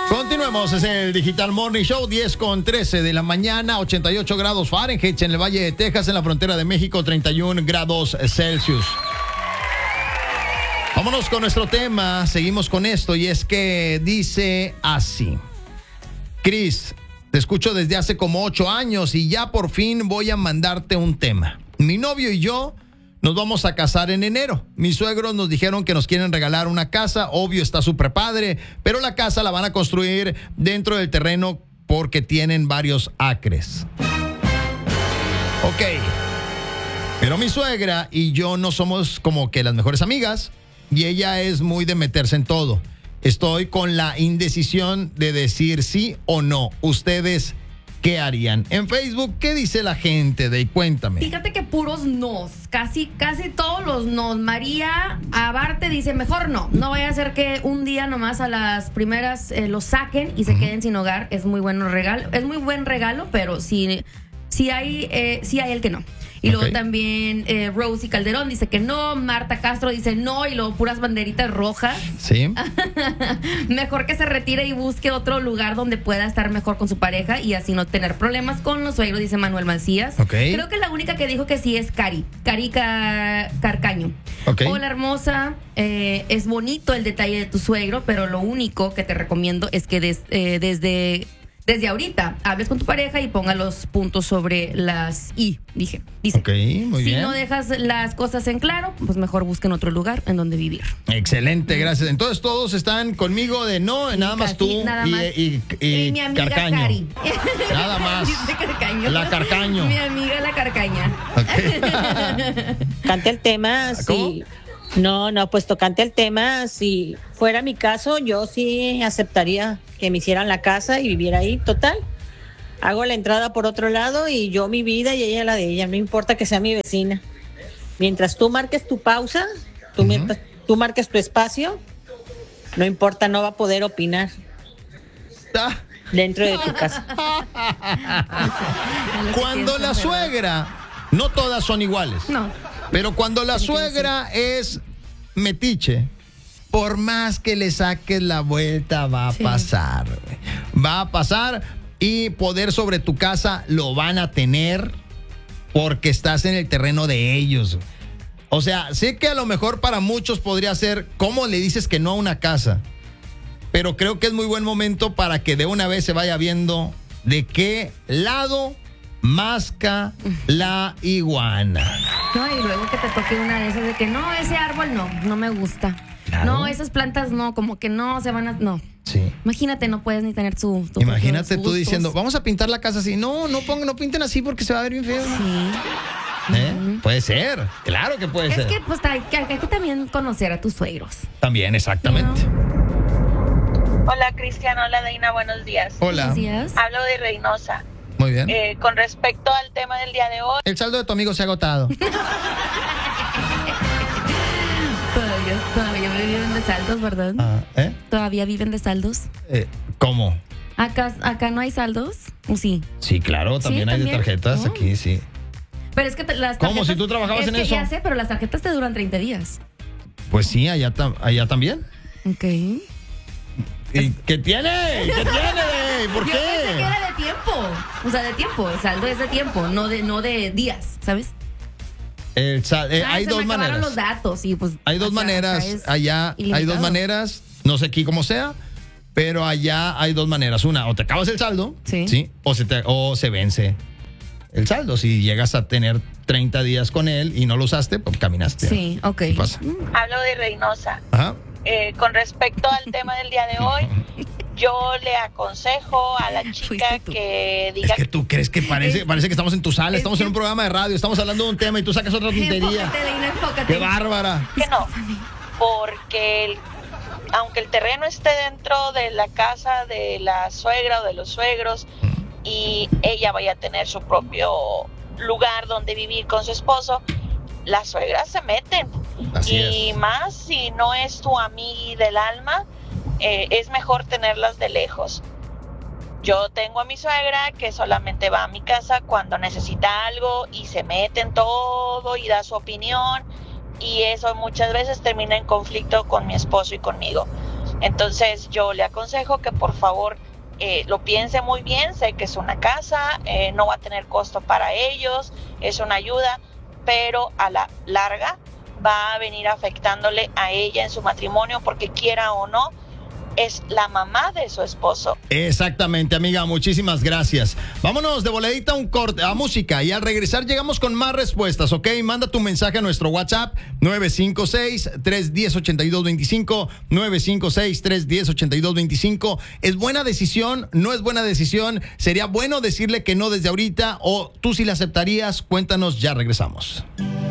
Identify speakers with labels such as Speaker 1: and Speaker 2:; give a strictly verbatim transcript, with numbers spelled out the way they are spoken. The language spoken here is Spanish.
Speaker 1: Continuemos, es el Digital Morning Show, diez con trece de la mañana, ochenta y ocho grados Fahrenheit en el Valle de Texas, en la frontera de México, treinta y uno grados Celsius. Vámonos con nuestro tema, seguimos con esto y es que dice así. Cris, te escucho desde hace como ocho años y ya por fin voy a mandarte un tema. Mi novio y yo nos vamos a casar en enero. Mis suegros nos dijeron que nos quieren regalar una casa, obvio está súper padre, pero la casa la van a construir dentro del terreno porque tienen varios acres. Ok, pero mi suegra y yo no somos como que las mejores amigas y ella es muy de meterse en todo. Estoy con la indecisión de decir sí o no. ¿Ustedes qué harían? En Facebook, ¿qué dice la gente? De cuéntame.
Speaker 2: Fíjate que puros nos, casi, casi todos los nos. María Abarte dice, mejor no, no vaya a ser que un día nomás a las primeras eh, los saquen y se uh-huh. queden sin hogar. Es muy buen regalo, es muy buen regalo, pero sí, sí hay, eh, sí hay el que no. Y luego okay. también eh, Rosy Calderón dice que no, Marta Castro dice no, y luego puras banderitas rojas.
Speaker 1: Sí.
Speaker 2: Mejor que se retire y busque otro lugar donde pueda estar mejor con su pareja y así no tener problemas con los suegros, dice Manuel Macías.
Speaker 1: Okay.
Speaker 2: Creo que la única que dijo que sí es Cari, Cari Ca- Carcaño.
Speaker 1: Okay.
Speaker 2: Hola hermosa, eh, es bonito el detalle de tu suegro, pero lo único que te recomiendo es que des, eh, desde... Desde ahorita, hables con tu pareja y ponga los puntos sobre las I, dije. Dice,
Speaker 1: ok, muy
Speaker 2: si
Speaker 1: bien.
Speaker 2: no dejas las cosas en claro, pues mejor busquen otro lugar en donde vivir.
Speaker 1: Excelente, gracias. Entonces todos están conmigo de no, sí, nada más
Speaker 2: casi,
Speaker 1: tú
Speaker 2: nada
Speaker 1: y,
Speaker 2: más.
Speaker 1: y, y,
Speaker 2: y mi amiga
Speaker 1: Carcaño.
Speaker 2: Cari.
Speaker 1: Nada más.
Speaker 2: Dice Carcaño.
Speaker 1: La Carcaño.
Speaker 2: Mi amiga la Carcaña.
Speaker 1: Okay.
Speaker 3: Cante el tema,
Speaker 1: ¿Cómo?
Speaker 3: sí. No, no, pues tocante el tema, si fuera mi caso, yo sí aceptaría que me hicieran la casa y viviera ahí, total. Hago la entrada por otro lado y yo mi vida y ella la de ella, no importa que sea mi vecina. Mientras tú marques tu pausa, tú, uh-huh. mientras, tú marques tu espacio, no importa, no va a poder opinar dentro de tu casa.
Speaker 1: Cuando la suegra, no todas son iguales.
Speaker 2: No.
Speaker 1: Pero cuando la suegra es metiche, por más que le saques la vuelta, va a sí. pasar. Va a pasar y poder sobre tu casa lo van a tener porque estás en el terreno de ellos. O sea, sé que a lo mejor para muchos podría ser, ¿cómo le dices que no a una casa? Pero creo que es muy buen momento para que de una vez se vaya viendo de qué lado masca la iguana.
Speaker 2: No, y luego que te toque una de esas de que no, ese árbol no, no me gusta. Claro. No, esas plantas no, como que no, se van a... No.
Speaker 1: Sí.
Speaker 2: Imagínate, no puedes ni tener tu... tu
Speaker 1: Imagínate tú diciendo, vamos a pintar la casa así. No, no pongan, no pinten así porque se va a ver bien feo.
Speaker 2: Sí.
Speaker 1: ¿Eh? Uh-huh. Puede ser, claro que puede
Speaker 2: es
Speaker 1: ser.
Speaker 2: Es que pues hay que, hay que también conocer a tus suegros.
Speaker 1: También, exactamente.
Speaker 4: ¿No? Hola, Cristiano, hola, Deina, buenos días.
Speaker 1: Hola.
Speaker 2: Buenos días.
Speaker 4: Hablo de Reynosa.
Speaker 1: Muy bien.
Speaker 4: Eh, con respecto al tema del día de hoy.
Speaker 1: El saldo de tu amigo se ha agotado.
Speaker 2: Todavía, todavía viven de saldos, ¿verdad?
Speaker 1: Ah, ¿eh?
Speaker 2: ¿Todavía viven de saldos?
Speaker 1: Eh, ¿Cómo?
Speaker 2: ¿Acá, acá no hay saldos? ¿O sí?
Speaker 1: Sí, claro, también
Speaker 2: ¿Sí,
Speaker 1: hay
Speaker 2: también?
Speaker 1: de tarjetas
Speaker 2: Oh.
Speaker 1: aquí, sí.
Speaker 2: Pero es que te, las
Speaker 1: ¿Cómo?
Speaker 2: tarjetas...
Speaker 1: Si tú trabajabas
Speaker 2: es
Speaker 1: en
Speaker 2: que
Speaker 1: eso.
Speaker 2: Ya sé, pero las tarjetas te duran treinta días.
Speaker 1: Pues sí, allá, tam- allá también.
Speaker 2: Ok.
Speaker 1: ¿Y qué tiene? ¿Qué tiene? ¿Por
Speaker 2: Yo
Speaker 1: qué?
Speaker 2: pensé que era de tiempo. O sea, de tiempo. El saldo es de tiempo, no de, no de días, ¿sabes?
Speaker 1: El sal- eh,
Speaker 2: Ah,
Speaker 1: hay
Speaker 2: se
Speaker 1: dos
Speaker 2: me acabaron
Speaker 1: maneras.
Speaker 2: los datos y pues
Speaker 1: Hay dos
Speaker 2: acá-
Speaker 1: maneras.
Speaker 2: acá es
Speaker 1: Allá hay
Speaker 2: ilimitado.
Speaker 1: dos maneras. No sé aquí cómo sea, pero allá hay dos maneras. Una, o te acabas el saldo,
Speaker 2: Sí.
Speaker 1: ¿sí? O se te, o se vence el saldo. Si llegas a tener treinta días con él y no lo usaste, pues caminaste.
Speaker 2: Sí, ok.
Speaker 1: ¿Qué pasa?
Speaker 4: Hablo de Reynosa.
Speaker 1: Ajá.
Speaker 4: Eh, con respecto al tema del día de hoy, yo le aconsejo a la chica
Speaker 2: Fuiste tú.
Speaker 4: que diga
Speaker 1: Es que tú crees que parece,
Speaker 2: Es-
Speaker 1: parece que estamos en tu sala,
Speaker 2: es
Speaker 1: estamos
Speaker 2: que-
Speaker 1: en un programa de radio, estamos hablando de un tema y tú sacas otra tontería.
Speaker 2: Enfócate, Deina, enfócate.
Speaker 1: ¡Qué bárbara!
Speaker 4: que no, porque el- aunque el terreno esté dentro de la casa de la suegra o de los suegros y ella vaya a tener su propio lugar donde vivir con su esposo, las suegras se meten.
Speaker 1: Así
Speaker 4: y
Speaker 1: es.
Speaker 4: más si no es tu amiga del alma, eh, es mejor tenerlas de lejos. Yo tengo a mi suegra que solamente va a mi casa cuando necesita algo y se mete en todo y da su opinión, y eso muchas veces termina en conflicto con mi esposo y conmigo. Entonces yo le aconsejo que por favor eh, lo piense muy bien. Sé que es una casa, eh, no va a tener costo para ellos, es una ayuda, pero a la larga va a venir afectándole a ella en su matrimonio, porque quiera o no, es la mamá de su esposo.
Speaker 1: Exactamente, amiga, muchísimas gracias. Vámonos de voladita a un corte, a música, y al regresar llegamos con más respuestas, ¿ok? Manda tu mensaje a nuestro WhatsApp nueve cinco seis, tres uno cero, ocho dos dos cinco, nueve cinco seis, tres uno cero, ocho dos dos cinco. ¿Es buena decisión? ¿No es buena decisión? ¿Sería bueno decirle que no desde ahorita o tú sí la aceptarías? Cuéntanos, ya regresamos.